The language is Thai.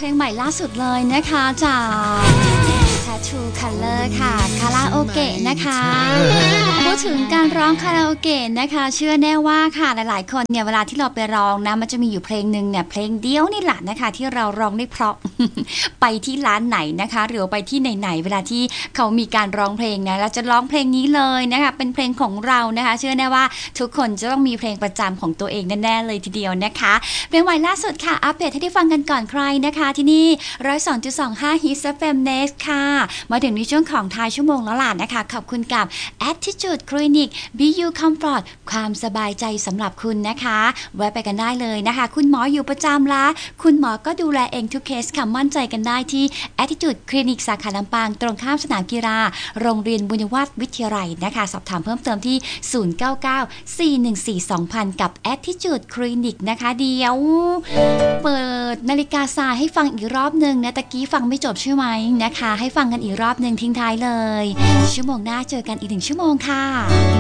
ลงใหม่ล่าสุดเลยนะคะจาก Tattoo Color ค่ะคาราโอเกะนะคะพูดถึงการร้องคาราโอเกะนะคะเชื่อแน่ว่าค่ะหลายๆคนเนี่ยเวลาที่เราไปร้องนะมันจะมีอยู่เพลงหนึ่งเนี่ยเพลงเดียวนี่แหละนะคะที่เราร้องได้เพราะ ไปที่ร้านไหนนะคะหรือไปที่ไหนๆเวลาที่เขามีการร้องเพลงนะเราจะร้องเพลงนี้เลยนะคะเป็นเพลงของเรานะคะเชื่อแน่ว่าทุกคนจะต้องมีเพลงประจำของตัวเองแน่ๆเลยทีเดียวนะคะเพลงใหม่ล่าสุดค่ะอัปเดตให้ได้ฟังกันก่อนใครนะคะที่นี่ 102.25 Hit FM Next ค่ะมาถึงในช่วงของท้ายชั่วโมงแล้วล่ะนะคะขอบคุณกับ Attitude Clinic BU Comfort ความสบายใจสำหรับคุณนะคะแวะไปกันได้เลยนะคะคุณหมออยู่ประจำละคุณหมอก็ดูแลเองทุกเคสค่ะมั่นใจกันได้ที่ Attitude Clinic สาขาลำปางตรงข้ามสนามกีฬาโรงเรียนบุญวัฒน์วิทยาลัยนะคะสอบถามเพิ่มเติมที่0994142000กับ Attitude Clinic นะคะเดี๋ยวเปิดนาฬิกาทรายให้ฟังอีกรอบนึงนะตะกี้ฟังไม่จบใช่ไหมนะคะให้ฟังกันอีกรอบนึงทิ้งท้ายเลยชั่วโมงหน้าเจอกันอีก1 ชั่วโมงค่ะ